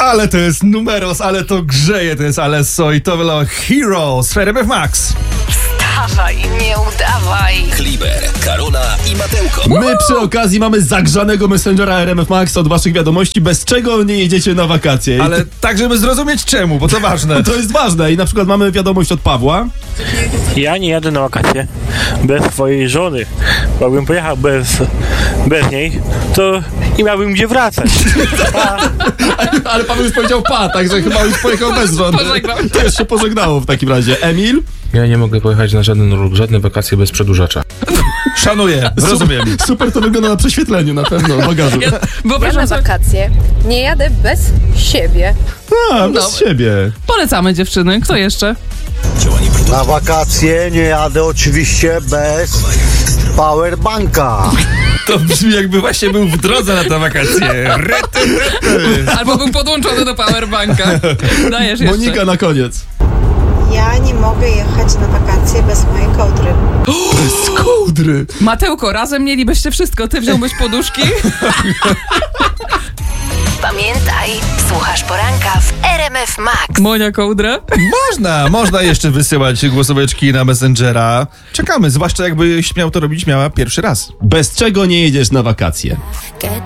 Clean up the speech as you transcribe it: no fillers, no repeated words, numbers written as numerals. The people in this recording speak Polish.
Ale to jest numeros, ale to grzeje, to jest Alesso i to było Heroes w RMF Max. Wstawaj, nie udawaj. Kliber, Karola i Matełko. My przy okazji mamy zagrzanego Messengera RMF Max od waszych wiadomości, bez czego nie jedziecie na wakacje. Ale tak, żeby zrozumieć czemu, bo to ważne. To jest ważne i na przykład mamy wiadomość od Pawła. Ja nie jadę na wakacje bez swojej żony. Bo jakbym pojechał bez niej, to nie miałbym gdzie wracać. Ale Paweł już powiedział także chyba już pojechał bez żony. To już się pożegnało w takim razie. Emil? Ja nie mogę pojechać na żadne wakacje bez przedłużacza. Szanuję, rozumiem. Super to wygląda na prześwietleniu na pewno, bagażu. Ja na wakacje nie jadę bez siebie. Bez siebie. Polecamy dziewczyny. Kto jeszcze? Na wakacje nie jadę oczywiście bez powerbanka. To brzmi, jakby właśnie był w drodze na te wakacje. Albo był podłączony do powerbanka. Dajesz jeszcze. Monika na koniec. Ja nie mogę jechać na wakacje bez mojej kołdry. Bez kołdry. Matełko, razem mielibyście wszystko. Ty wziąłbyś poduszki? Pamiętaj, słuchasz poranka w RMF Max. Monia kołdra? Można jeszcze wysyłać głosóweczki na Messengera. Czekamy, zwłaszcza jakbyś miał to robić, miała pierwszy raz. Bez czego nie jedziesz na wakacje?